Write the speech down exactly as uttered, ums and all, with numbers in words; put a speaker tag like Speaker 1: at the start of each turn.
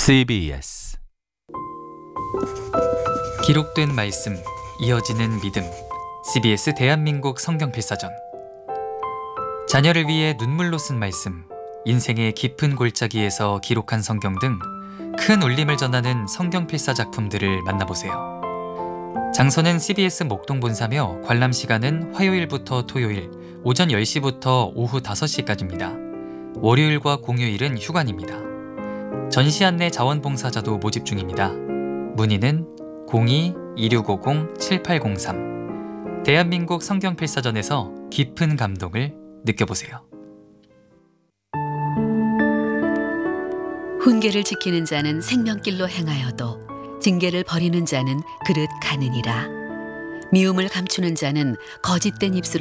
Speaker 1: 씨비에스
Speaker 2: 기록된 말씀, 이어지는 믿음. 씨비에스 대한민국 성경필사전. 자녀를 위해 눈물로 쓴 말씀, 인생의 깊은 골짜기에서 기록한 성경 등 큰 울림을 전하는 성경필사 작품들을 만나보세요. 장소는 씨비에스 목동본사며 관람 시간은 화요일부터 토요일 오전 열 시부터 오후 다섯 시까지입니다. 월요일과 공휴일은 휴관입니다. 전시 안내 자원봉사자도 모집 중입니다. 문의는 공이 이육오공 칠팔공삼. 대한민국 성경필사전에서 깊은 감동을 느껴보세요.
Speaker 3: 훈계를 지키는 자는 생명길로 행하여도 징계를 버리는 자는 그릇 가느니라. 미움을 감추는 자는 거짓된 입술을